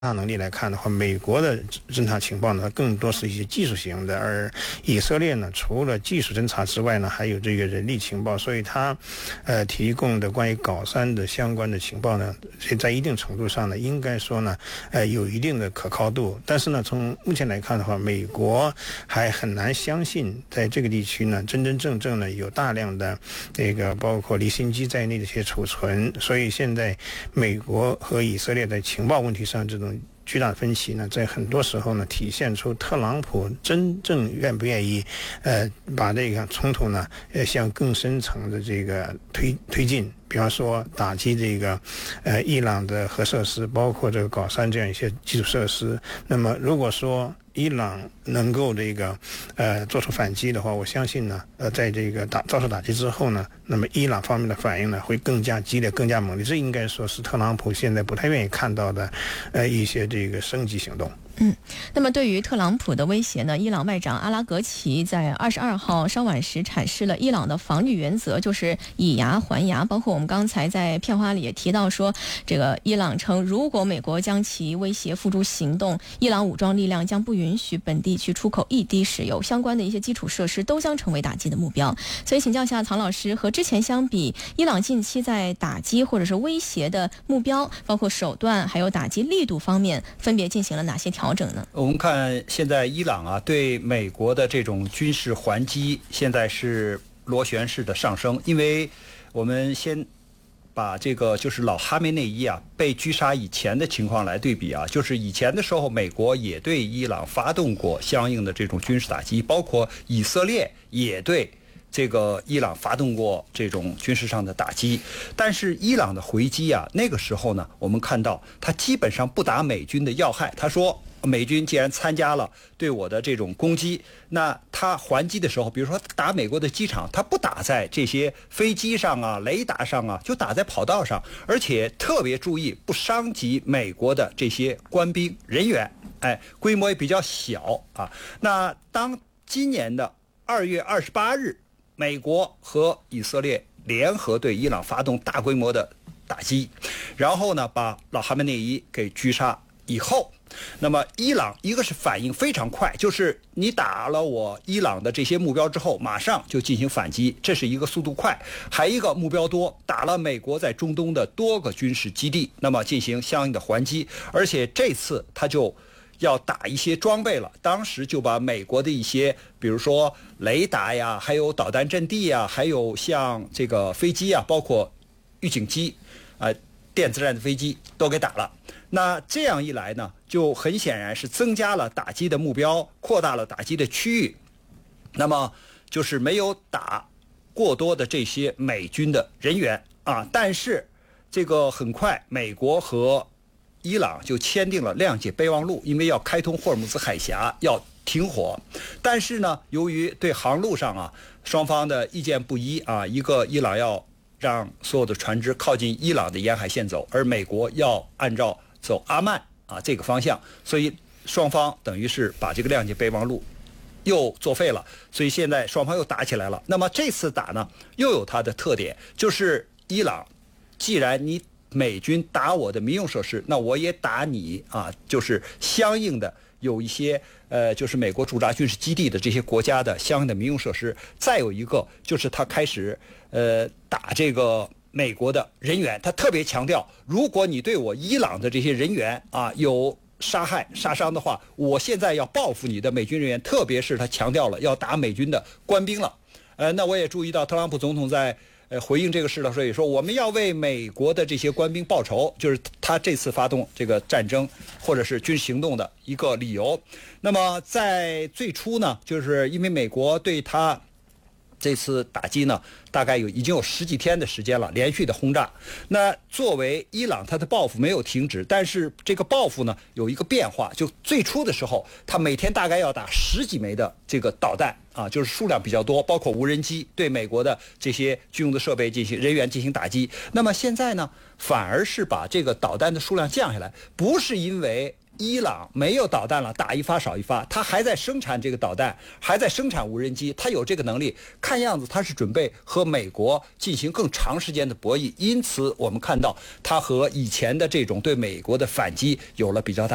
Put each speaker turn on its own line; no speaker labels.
能力来看的话，美国的侦察情报呢，更多是一些技术型的，而以色列呢，除了技术侦察之外呢，还有这个人力情报，所以它提供的关于高3的相关的情报呢，在一定程度上呢，应该说呢，有一定的可靠度。但是呢，从目前来看的话，美国还很难相信在这个地区呢，真真正正呢有大量的这个包括离心机在内的一些储存，所以现在美国和以色列在情报问题上这种巨大分歧呢，在很多时候呢，体现出特朗普真正愿不愿意，把这个冲突呢，向更深层的这个推进。比方说打击这个，伊朗的核设施，包括这个高3这样一些基础设施。那么如果说伊朗能够这个做出反击的话，我相信呢，在这个遭受打击之后呢，那么伊朗方面的反应呢会更加激烈、更加猛烈。这应该说是特朗普现在不太愿意看到的一些这个升级行动。
那么对于特朗普的威胁呢，伊朗外长阿拉格齐在22号稍晚时阐释了伊朗的防御原则，就是以牙还牙。包括我们刚才在片花里也提到说，这个伊朗称，如果美国将其威胁付诸行动，伊朗武装力量将不允许本地区出口一滴石油，相关的一些基础设施都将成为打击的目标。所以请教一下曹老师，和之前相比，伊朗近期在打击或者是威胁的目标，包括手段还有打击力度方面，分别进行了哪些调整呢？
我们看现在伊朗啊对美国的这种军事还击现在是螺旋式的上升，因为我们先把这个就是老哈梅内伊啊被狙杀以前的情况来对比啊，就是以前的时候美国也对伊朗发动过相应的这种军事打击，包括以色列也对这个伊朗发动过这种军事上的打击，但是伊朗的回击啊，那个时候呢，我们看到他基本上不打美军的要害。他说，美军既然参加了对我的这种攻击，那他还击的时候，比如说打美国的机场，他不打在这些飞机上啊、雷达上啊，就打在跑道上，而且特别注意不伤及美国的这些官兵人员，规模也比较小啊。那当今年的2月28日。美国和以色列联合对伊朗发动大规模的打击，然后呢，把老哈梅内伊给狙杀以后，那么伊朗一个是反应非常快，就是你打了我伊朗的这些目标之后，马上就进行反击，这是一个速度快；还一个目标多，打了美国在中东的多个军事基地，那么进行相应的还击，而且这次他就要打一些装备了，当时就把美国的一些，比如说雷达呀，还有导弹阵地呀，还有像这个飞机啊，包括预警机，电子战的飞机都给打了。那这样一来呢，就很显然是增加了打击的目标，扩大了打击的区域，那么就是没有打过多的这些美军的人员啊。但是这个很快，美国和伊朗就签订了谅解备忘录，因为要开通霍尔木兹海峡，要停火。但是呢，由于对航路上啊双方的意见不一啊，一个伊朗要让所有的船只靠近伊朗的沿海线走，而美国要按照走阿曼啊这个方向，所以双方等于是把这个谅解备忘录又作废了，所以现在双方又打起来了。那么这次打呢，又有它的特点，就是伊朗既然你美军打我的民用设施，那我也打你啊，就是相应的有一些就是美国驻扎军事基地的这些国家的相应的民用设施。再有一个就是他开始打这个美国的人员，他特别强调，如果你对我伊朗的这些人员啊有杀害杀伤的话，我现在要报复你的美军人员，特别是他强调了要打美军的官兵了。那我也注意到特朗普总统在回应这个事的时候也说，我们要为美国的这些官兵报仇，就是他这次发动这个战争或者是军事行动的一个理由。那么在最初呢，就是因为美国对他这次打击呢，大概已经有10几天的时间了，连续的轰炸。那作为伊朗，他的报复没有停止，但是这个报复呢有一个变化，就最初的时候，他每天大概要打10几枚的这个导弹啊，就是数量比较多，包括无人机，对美国的这些军用的设备人员进行打击。那么现在呢，反而是把这个导弹的数量降下来，不是因为伊朗没有导弹了，打一发少一发，他还在生产这个导弹，还在生产无人机，他有这个能力。看样子他是准备和美国进行更长时间的博弈，因此我们看到他和以前的这种对美国的反击有了比较大